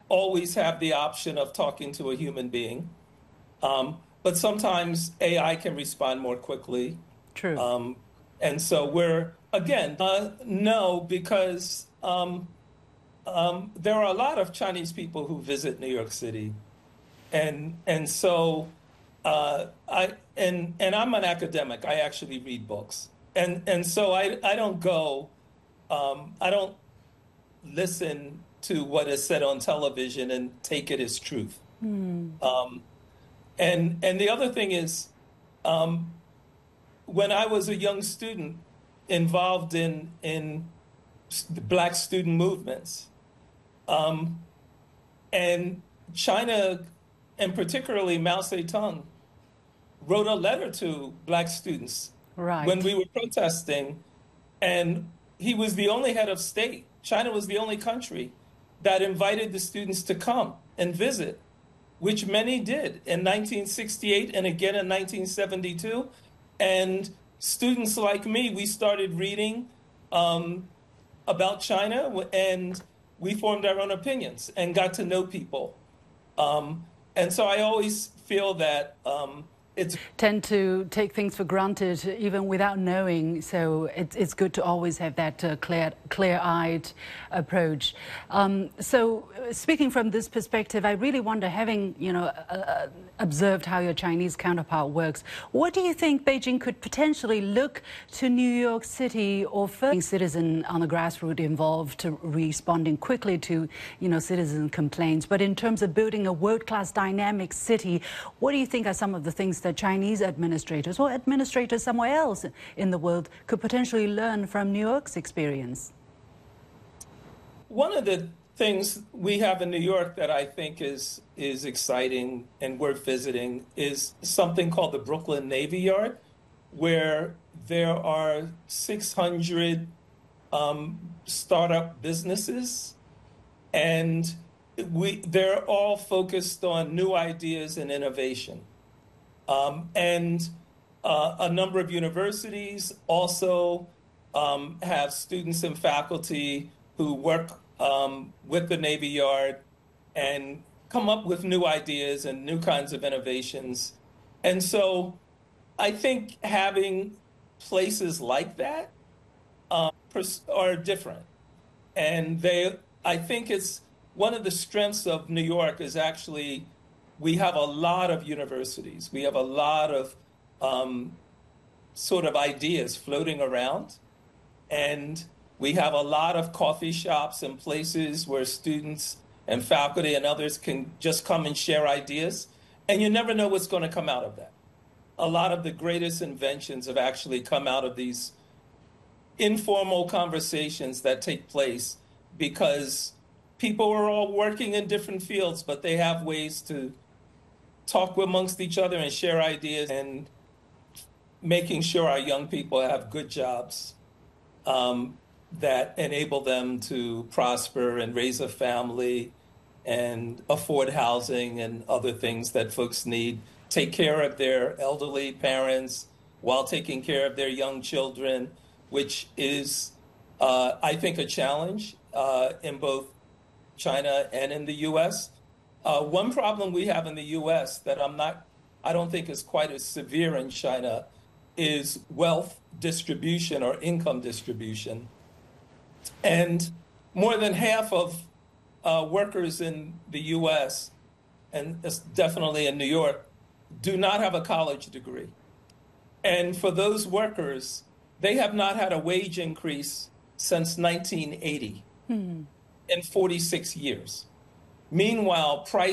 always have the option of talking to a human being. But sometimes AI can respond more quickly. True. And so we're, again, no, because there are a lot of Chinese people who visit New York City. And so and I'm an academic. I actually read books. And so I don't go, I don't listen to what is said on television and take it as truth. And the other thing is, when I was a young student involved in the Black student movements, and China, and particularly Mao Zedong, wrote a letter to Black students Right. when we were protesting, and he was the only head of state. China was the only country that invited the students to come and visit, which many did in 1968 and again in 1972. And students like me, we started reading about China, and we formed our own opinions and got to know people. And so I always feel that it's tend to take things for granted even without knowing. So it's good to always have that clear-eyed approach. So speaking from this perspective, I really wonder, having observed how your Chinese counterpart works, what do you think Beijing could potentially look to New York City or further citizen on the grassroots involved to responding quickly to citizen complaints? But in terms of building a world-class dynamic city, what do you think are some of the things that Chinese administrators or administrators somewhere else in the world could potentially learn from New York's experience? One of the things we have in New York that I think is exciting and worth visiting is something called the Brooklyn Navy Yard, where there are 600 startup businesses, and they're all focused on new ideas and innovation. And a number of universities also have students and faculty who work with the Navy Yard and come up with new ideas and new kinds of innovations. And so I think having places like that are different. And I think it's one of the strengths of New York is actually we have a lot of universities. We have a lot of sort of ideas floating around. And we have a lot of coffee shops and places where students and faculty and others can just come and share ideas. And you never know what's going to come out of that. A lot of the greatest inventions have actually come out of these informal conversations that take place because people are all working in different fields, but they have ways to talk amongst each other and share ideas, and making sure our young people have good jobs that enable them to prosper and raise a family and afford housing and other things that folks need, take care of their elderly parents while taking care of their young children, which is, I think, a challenge in both China and in the U.S. One problem we have in the U.S. that I don't think is quite as severe in China is wealth distribution or income distribution. And more than half of workers in the U.S., and definitely in New York, do not have a college degree. And for those workers, they have not had a wage increase since 1980 in 46 years. Meanwhile, price